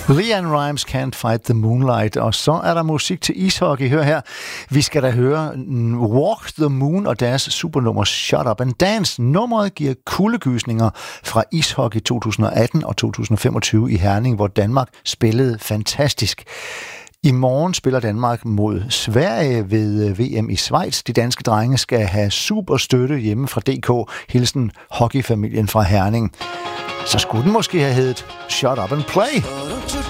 LeAnn Rimes, Can't Fight the Moonlight. Og så er der musik til ishockey. Hør her. Vi skal da høre Walk the Moon og deres supernummer Shut Up and Dance. Nummeret giver kuldegysninger fra ishockey 2018 og 2025 i Herning, hvor Danmark spillede fantastisk. I morgen spiller Danmark mod Sverige ved VM i Schweiz. De danske drenge skal have super støtte hjemme fra DK. Hilsen hockeyfamilien fra Herning. Så skulle den måske have heddet Shut Up and Play.